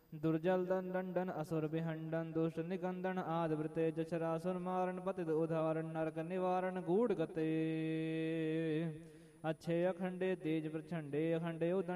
दुर्जल दंडन असुर विहंडन दुष्ट निकंदन आदि वृते जशरासुर मारण पतित उदाहरण नरक निवारण गूढ़ गते अच्छे अखंडे तेज प्रचंडे अखंडे उदंड